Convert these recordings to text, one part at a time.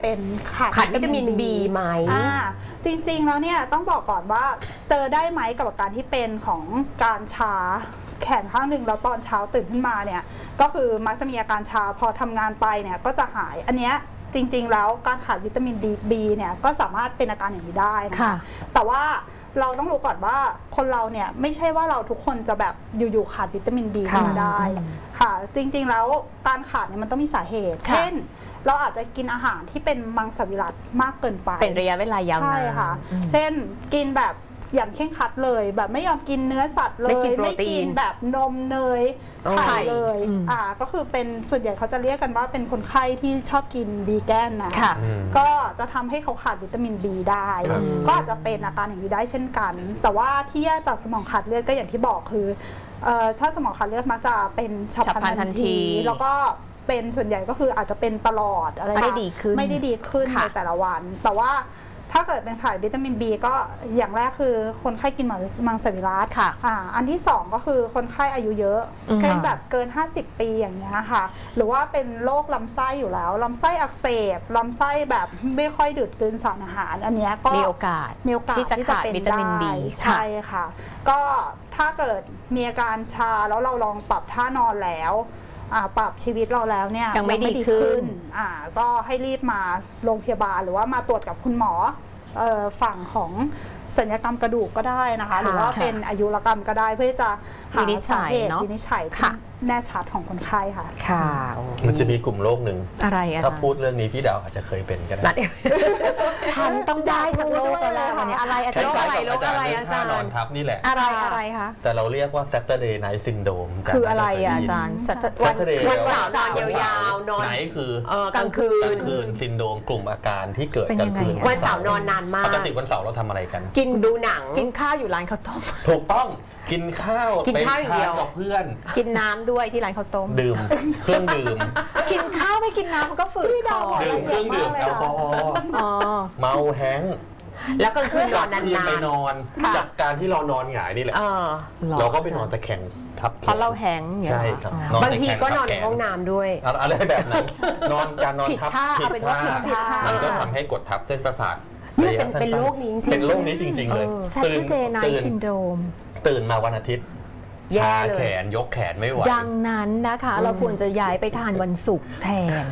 เป็นขาดวิตามิน B ไหมจริงๆแล้วเนี่ยต้องบอกก่อนว่าเจอได้ไหมกับอาการที่เป็นของการชาแขนข้างหนึ่งแล้วตอนเช้าตื่นขึ้นมาเนี่ยก็คือมักจะมีอาการชาพอทำงานไปเนี่ยก็จะหายอันเนี้ยจริงๆแล้วการขาดวิตามิน B เนี่ยก็สามารถเป็นอาการอย่างนี้ได้นะแต่ว่าเราต้องรู้ก่อนว่าคนเราเนี่ยไม่ใช่ว่าเราทุกคนจะแบบอยู่ๆขาดวิตามิน B มาได้ค่ะจริงๆแล้วการขาดเนี่ยมันต้องมีสาเหตุเช่นเราอาจจะกินอาหารที่เป็นมังสวิรัติมากเกินไปเป็นระยะเวลายาวนานใช่ค่ะเช่นกินแบบอย่างเคร่งครัดเลยแบบไม่ยอมกินเนื้อสัตว์เลยไม่กินแบบนมเนยไข่เลยก็คือเป็นส่วนใหญ่เขาจะเรียกกันว่าเป็นคนไข้ที่ชอบกินวีแกนนะก็จะทำให้เขาขาดวิตามิน B ได้ก็อาจจะเป็นอาการอย่างนี้ได้เช่นกันแต่ว่าที่แยกจากสมองขาดเลือดก็อย่างที่บอกคือถ้าสมองขาดเลือดมักจะเป็นฉับพลันทันทีแล้วก็เป็นส่วนใหญ่ก็คืออาจจะเป็นตลอดอะไรไม่ได้ดีขึ้นในแต่ละวันแต่ว่าถ้าเกิดเป็นขาดวิตามิน B ก็อย่างแรกคือคนไข้กินมังสวิรัติอันที่2ก็คือคนไข้อายุเยอะเช่นแบบเกิน50ปีอย่างเงี้ยค่ะหรือว่าเป็นโรคลำไส้อยู่แล้วลำไส้อักเสบลำไส้แบบไม่ค่อยดูดกลืนสารอาหารอันเนี้ยก็มีโอกาสที่จะขาดวิตามิน B ใช่ค่ะก็ถ้าเกิดมีอาการชาแล้วเราลองปรับท่านอนแล้วปรับชีวิตเราแล้วเนี่ยยังไม่ดีขึ้นก็ให้รีบมาโรงพยาบาลหรือว่ามาตรวจกับคุณหมอฝั่งของศัลยกรรมกระดูกก็ได้นะคะหรือว่าเป็นอายุรกรรมก็ได้เพื่อจะหาสาเหตุวินิจฉัยที่แน่ชัดของคนไข้ค่ะมันจะมีกลุ่มโรคหนึ่งอะไรถ้าพูดเรื่องนี้พี่ดาวอาจจะเคยเป็นก็ได้ฉันต้องได้สักโรคแล้วเนี่ยอะไรอาจารย์โรคอะไรอาจารย์นอนทับนี่แหละอะไรคะแต่เราเรียกว่า Saturday Night Syndrome คืออะไรอาจารย์วันเสาร์นอนยาวๆนอนไหนคือกลางคืนซินโดรมกลุ่มอาการที่เกิดกลางคืนวันเสาร์นอนนานมากปกติวันเสาร์เราทำอะไรกันกินดูหนังกินข้าวอยู่ร้านข้าวต้มถูกต้องกินข้าวไปทานกับเพื่อนกินน้ำด้วยที่ร้านข้าวต้มดื่มเครื่องดื่มกินข้าวไม่กินน้ำก็ฝืดคอดื่มเครื่องดื่มแอลกอฮอล์เมาแห้งแล้วก็คืนนอนนานๆไปนอนจากการที่เรานอนหงายนี่แหละเราก็ไปนอนตะแคงทับเพราะเราแห้งใช่ครับบางทีก็นอนในห้องน้ำด้วยอะไรแบบนั้นการนอนทับผิดท่ามันก็ทำให้กดทับเส้นประสาทเป็นโรคนี้จริงเป็นโรคนี้จริงๆเลย Saturday Night Syndrome ตื่นมาวันอาทิตย์ชาแขนยกแขนไม่ไหวดังนั้นนะคะเราควรจะย้ายไปทานวันศุกร์แทน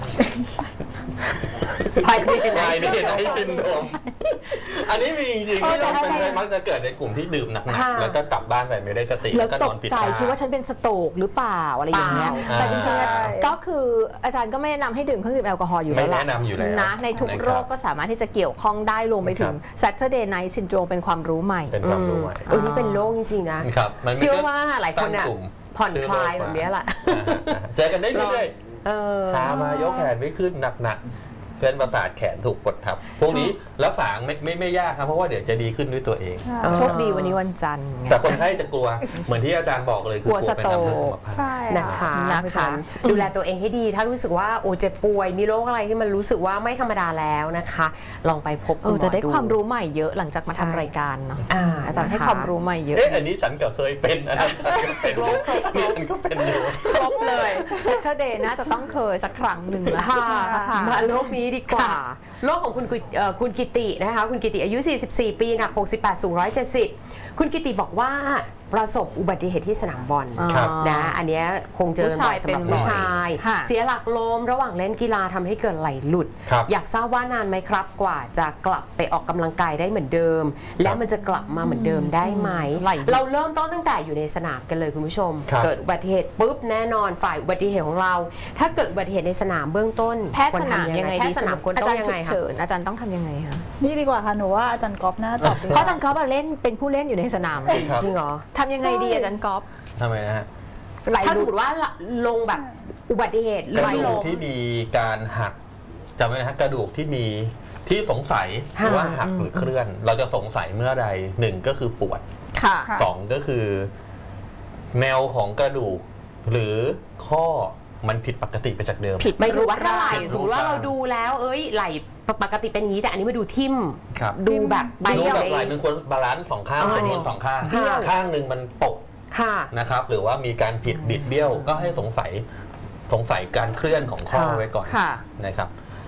ภายในซินโดรมอันนี้มีจริงๆที่เป็นมักจะเกิดในกลุ่มที่ดื่มหนักๆแล้วก็กลับบ้านไปไม่ได้สติแล้วก็นอนผิดท่าคิดว่าฉันเป็นสโตรกหรือเปล่าอะไรอย่างเงี้ยแต่จริงๆก็คืออาจารย์ก็ไม่แนะนำให้ดื่มเครื่องดื่มแอลกอฮอล์อยู่แล้วนะในทุกโรคก็สามารถที่จะเกี่ยวข้องได้รวมไปถึง Saturday Night Syndrome เป็นความรู้ใหม่นี่เป็นโรคจริงๆนะเชื่อว่าหลายคนผ่อนคลายแบบนี้แหละเจอกันได้เรื่อยๆชามายกแขนไม่ขึ้นหนักเส้นประสาทแขนถูกกดทับพวกนี้รักษาไม่ยากครับเพราะว่าเดี๋ยวจะดีขึ้นด้วยตัวเองโชคดีวันนี้วันจันทร์แต่คนไข้จะกลัวเหมือนที่อาจารย์บอกเลยคือกลัวเป็นน้ำเลือดใช่นะคะดูแลตัวเองให้ดีถ้ารู้สึกว่าโอ้เจ็บป่วยมีโรคอะไรที่มันรู้สึกว่าไม่ธรรมดาแล้วนะคะลองไปพบคุณหมอจะได้ความรู้ใหม่เยอะหลังจากมาทำรายการเนาะอาจารย์ให้ความรู้ใหม่เยอะอันนี้ฉันก็เคยเป็นอันนั้นฉันก็เป็นมันก็เป็นอยู่ครบเลย Saturday น่าจะต้องเคยสักครั้งหนึ่งแล้วมาโรคนี้ดีกว่าโรคของคุณกิตินะคะคุณกิติอายุ44ปีหนัก68สูง170คุณกิติบอกว่าประสบอุบัติเหตุที่สนามบอลนะอันนี้คงเจอบ่อยสำหรับผู้ชายเสียหลักล้มระหว่างเล่นกีฬาทำให้เกิดไหลหลุดอยากทราบว่านานไหมครับกว่าจะกลับไปออกกำลังกายได้เหมือนเดิมและมันจะกลับมาเหมือนเดิมได้ไหมเราเริ่มต้นตั้งแต่อยู่ในสนามกันเลยคุณผู้ชมเกิดอุบัติเหตุปุ๊บแน่นอนฝ่ายอุบัติเหตุของเราถ้าเกิดอุบัติเหตุในสนามเบื้องต้นแพทย์สนามยังไงดีสนามคนต้องยังไงคะอาจารย์ต้องทำยังไงคะนี่ดีกว่าค่ะหนูว่าอาจารย์ก๊อฟน่าตอบดีเพราะอาจารย์ก๊อฟเล่นเป็นผู้เล่นอยู่ในสนามจริงเหรอทำยังไงดีอาจารย์ก๊อฟทำไมนะฮะถ้าสมมติว่าลงแบบอุบัติเหตุกระดูกที่มีการหักจำไว้นะฮะกระดูกที่มีที่สงสัยว่าหักหรือเคลื่อนเราจะสงสัยเมื่อใด1ก็คือปวด2ก็คือแนวของกระดูกหรือข้อมันผิดปกติไปจากเดิมผิดไม่ถือว่าไหล่สมมติว่าเราดูแล้วไหล่ปกติเป็นอย่างนี้แต่อันนี้มาดูทิ่มดูแบบใบไหล่มันควรบาลานซ์2ข้างจำนวน2ข้างข้างหนึ่งมันตกนะครับหรือว่ามีการผิดบิดเบี้ยวก็ให้สงสัยการเคลื่อนของข้อไว้ก่อนนะครับ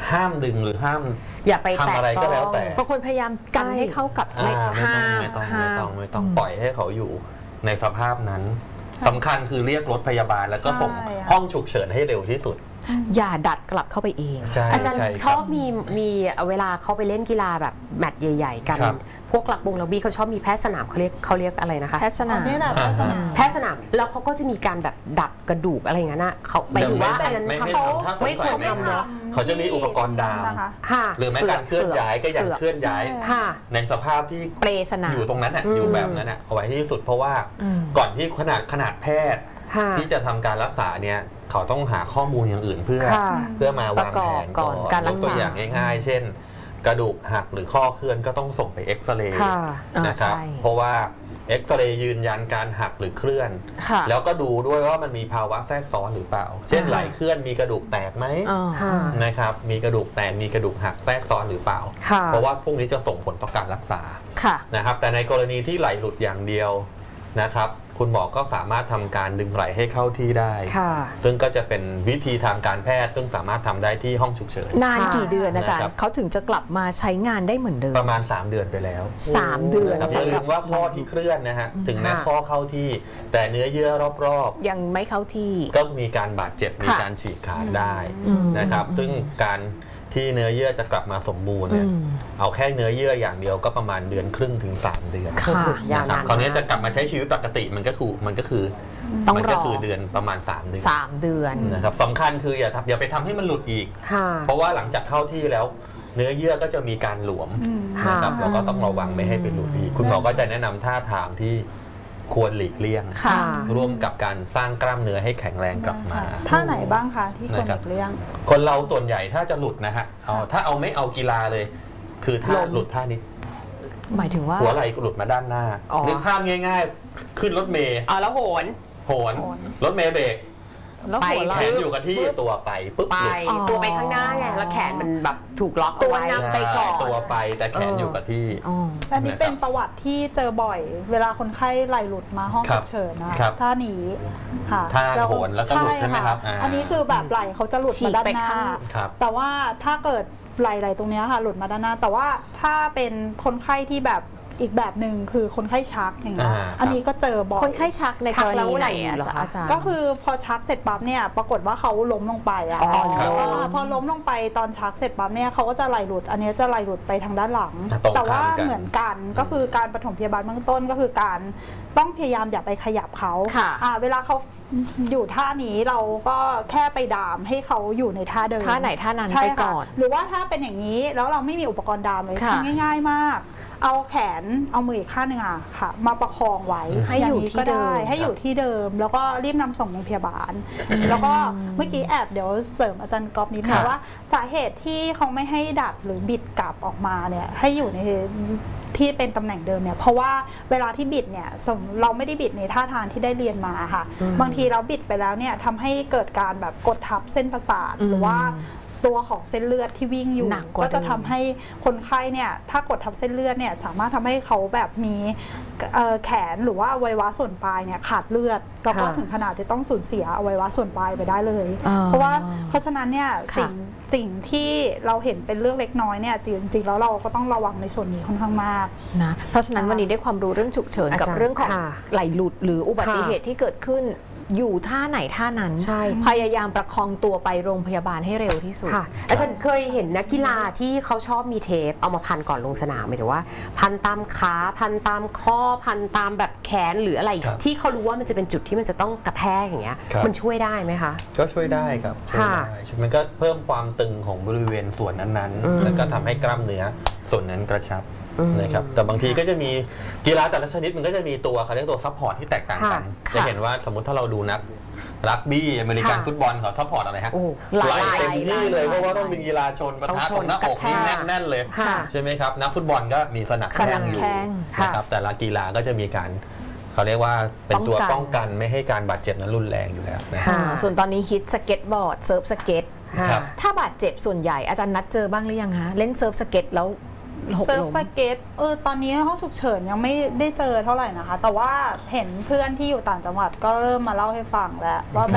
ห้ามดึงหรือห้ามอย่าไปทำอะไรก็แล้วแต่บางคนพยายามกันให้เข้ากับไม่ห้ามต้องปล่อยให้เขาอยู่ในสภาพนั้นสำคัญคือเรียกรถพยาบาลแล้วก็ส่งใช่ห้องฉุกเฉินให้เร็วที่สุดอย่าดัดกลับเข้าไปเองใช่อาจารย์ใช่ชอบมีเวลาเขาไปเล่นกีฬาแบบแมตช์ใหญ่ ๆ กันครับพวกหลักบงลักบี้เขาชอบมีแพทย์สนามเขาเรียกอะไรนะคะแพทย์สนามนี่แหละลักษณะแพทย์สนามแล้วเขาก็จะมีการแบบดัดกระดูกอะไรอย่างนั้นนะเขาหมายถึงว่าอันนั้นไม่เขาทำถ้าสงไม่คสัวย รไม่ทำเนาะทำเขาจะมีอุปกรณ์ดามนะคะค่ะหรือแม้การเคลื่อนย้ายก็อย่างเคลื่อนย้ายค่ะในสภาพที่เปรสนามอยู่ตรงนั้นอยู่แบบนั้นเอาไว้ที่สุดเพราะว่าอืมก่อนที่ขนาดแพทย์ค่ะที่จะทำการรักษาเนี่ยเขาต้องหาข้อมูลอย่างอื่นเพื่อค่ะมาวางแผนก่อนประกอบก่อนการรักษายตัวอย่างง่ายๆ เช่น กระดูกหักหรือข้อเคลื่อนก็ต้องส่งไปเอ็กซเรย์ค่ะนะครับใช่เพราะว่าเอ็กซเรย์ยืนยันการหักหรือเคลื่อนค่ะแล้วก็ดูด้วยว่ามันมีภาวะแทรกซ้อนหรือเปล่า เช่นไหลเคลื่อนมีกระดูกแตกไหมค่ะนะครับมีกระดูกแตกมีกระดูกหักแทรกซ้อนหรือเปล่าค่ะเพราะว่าพวกนี้จะส่งผลต่อการรักษาค่ะนะครับแต่ในกรณีที่ไหลหลุดอย่างเดียวนะครับคุณหมอก็สามารถทำการดึงไหลให้เข้าที่ได้ค่ะซึ่งก็จะเป็นวิธีทางการแพทย์ซึ่งสามารถทำได้ที่ห้องฉุกเฉินนานกี่เดือนอาจารนะครับย์เขาถึงจะกลับมาใช้งานได้เหมือนเดิมประมาณ 3 เดือนไปแล้ว 3 เดือนนะครับอย่าลืมว่าข้อที่เคลื่อนนะฮะถึงแม้ค่ะข้อเข้าที่ แต่เนื้อเยื่อรอบยังไม่เข้าที่ๆ ก็มีการบาดเจ็บมีค่ะการฉีกขาดได้อืมนะครับซึ่งการที่เนื้อเยื่อจะกลับมาสมบูรณ์เนี่ยอืมเอาแค่เนื้อเยื่ออย่างเดียวก็ประมาณเดือนครึ่งถึง 3 เดือนค่ะยาวนะครับนานคราวนี้มากจะกลับมาใช้ชีวิตปกติมันก็คือต้องมันรก็อคือเดือนประมาณ 3 เดือน 3 เดือนนะครับสำคัญคืออย่าไปทำให้มันหลุดอีกค่ะเพราะว่าหลังจากเข้าที่แล้ว เนื้อเยื่อก็จะมีการหลวมนะครับค่ะเราก็ต้องระวังไม่ให้เป็นหลุดอีกคุณหมอก็จะแนะนำท่าทางที่ควรหลีกเลี่ยงค่ะร่วมกับการสร้างกล้ามเนื้อให้แข็งแรงกลับมาท่าไหนบ้างคะที่ควรหนะครัลีบกเลี่ยงคนเราส่วนใหญ่ถ้าจะหลุดนะฮะถ้าเอาไม่เอากีฬาเลย คือท่าล้มหลุดท่านี้หมายถึงว่าหัวไหล่หลุดมาด้านหน้าอ๋อนึกภาพง่ายๆ ขึ้นรถเมล์อ๋อแล้วโหนโหนรถเมล์เบรกแล้วไปหัวไหแขล่นอยู่กับที่ตัวไปปุ๊บไปหลุดตัวไปข้างหน้าไงแล้วแขนมันแบบถูกล็อกตัเอาวไว้นำไปก่อนตัวไปแต่แขนอยู่กับที่อ๋ออันนี้เป็นประวัติที่เจอบ่อย เวลาคนไข้ไหลหลุดมาห้องครัฉุบกเฉินนะครับ ท่านี้ค่ะท่าโหนแล้วก็หลุดใช่ไหมครับะอันนี้คือแบบไหลเขาจะหลุดมาด้านหน้าฉีกไปข้างครับแต่ว่าถ้าเกิดไหลตรงเนี้ยค่ะหลุดมาด้านหน้า แต่ว่าถ้าเป็นคนไข้ที่แบบอีกแบบหนึ่งคือคนไข้ชักอย่างเงี้ยครับอันนี้ก็เจอบ่อยคนไข้ชักในชักกรแล้วณีไหนไหนอะเหรอคะอาจารย์ก็คือพอชักเสร็จปั๊บเนี่ยปรากฏว่าเขาล้มลงไปอ่ะอ๋อครับพอล้มลงไปตอนชักเสร็จปั๊บเนี่ยเขาก็จะไหลหลุด อันนี้จะไหลหลุดไปทางด้านหลังตรงแต่ว่าข้ามกันเหมือนกันก็คือการปฐมพยาบาลเบื้องต้นก็คือการต้องพยายามอย่าไปขยับเขาค่ะเวลาเขาอยู่ท่านี้เราก็แค่ไปดามให้เขาอยู่ในท่าเดิมท่าไหนท่านั้นใช่ไปค่ะก่อนหรือว่าถ้าเป็นอย่างนี้แล้วเราไม่มีอุปกรณ์ดามเลยค่ะทำง่าย ๆมาก เอาแขนเอามืออีกข้างหนึ่งอะค่ะ มาประคองไว้ให้อยู่างนี้ที่ก็เดิมให้อยู่ที่เดิม แล้วก็รีบนำส่งโรงพยาบาล แล้วก็เมื่อกี้แอบเดี๋ยวเสริมอาจารย์ก๊อฟนิดนึงค่ะว่าสาเหตุที่เขาไม่ให้ดัดหรือบิดกลับออกมาเนี่ยให้อยู่ในที่เป็นตำแหน่งเดิมเนี่ยเพราะว่าเวลาที่บิดเนี่ยเราไม่ได้บิดในท่าทางที่ได้เรียนมาค่ะ บางทีเราบิดไปแล้วเนี่ยทำให้เกิดการแบบกดทับเส้นประสาทหรือว่าตัวของเส้นเลือดที่วิ่งอยู่หนักกว่าก็จะเดิมทำให้คนไข้เนี่ยถ้ากดทับเส้นเลือดเนี่ยสามารถทำให้เขาแบบมีแขนหรือว่าอวัยวะส่วนปลายเนี่ยขาดเลือดแล้วก็ค่ะถึงขนาดจะต้องสูญเสียอวัยวะส่วนปลายไปได้เลยอ่าเพราะฉะนั้นเนี่ยค่ะสิ่งที่เราเห็นเป็นเรื่องเล็กน้อยเนี่ยจริงๆแล้วเราก็ต้องระวังในส่วนนี้ค่อนข้างมากนะเพราะฉะนั้นวันนี้ได้ความรู้เรื่องฉุกเฉินกับอาจารย์เรื่องของค่ะไหลหลุดหรืออุบัติเหตุที่เกิดขึ้นอยู่ท่าไหนท่านั้นใช่พยายามประคองตัวไปโรงพยาบาลให้เร็วที่สุดค่ะอาจารย์เคยเห็นนักกีฬาที่เขาชอบมีเทปเอามาพันก่อนลงสนามหมายถึงว่า พันตามขาพันตามข้อพันตามแบบแขนหรืออะไรครับที่เขารู้ว่ามันจะเป็นจุดที่มันจะต้องกระแทกอย่างเงี้ยครับมันช่วยได้ไหมคะก็ช่วยได้ครับช่วยค่ะได้มันก็เพิ่มความตึงของบริเวณส่วนนั้นอืมๆ แล้วก็ทำให้กล้ามเนื้อส่วนนั้นกระชับอืมนะครับแต่บางทีก็จะมีกีฬาแต่ละชนิดมันก็จะมีตัวเขาเรียกตัวซัพพอร์ตที่แตกต่างกันค่ะจะเห็นว่าสมมติถ้าเราดูนักรักบี้อเมริกันค่ะฟุตบอลเขาซัพพอร์ตอะไรฮะโอ้หลายไหลเต็มที่เลยหลายเพราะว่าต้องเป็นกีฬาชนปะต้องทะชตรนงหน้าอกนี่กระแทกแน่นๆเลยค่ะใช่ไหมครับนักฟุตบอลก็มีสนับสนับอยู่แข้งนะครับแต่ละกีฬาก็จะมีการเขาเรียกว่าเป็นตัวป้ป้ออง งกักัน นไม่ให้การบาดเจ็บนั้นรุนแรงอยู่แล้วนะค่ะส่วนตอนนี้ฮิตสเก็ตบอร์ดเซิร์ฟสเก็ตครับถ้าบาดเจ็บส่วนใหญ่อาจารย์นัดเจอบ้างหรือยังคะเล่นเซิร์ฟสเก็ตแล้วหกเซิร์ฟล้มสเก็ตตอนนี้ห้องฉุกเฉินยังไม่ได้เจอเท่าไหร่นะคะ แต่ว่าเห็นเพื่อนที่อยู่ต่างจังหวัดก็เริ่มมาเล่าให้ฟังแล้วว่าแบบ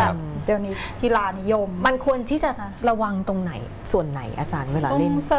เดี๋ยวนี้กีฬานิยมมันควรที่จะระวังตรงไหนส่วนไหนอาจารย์เวลาเล่น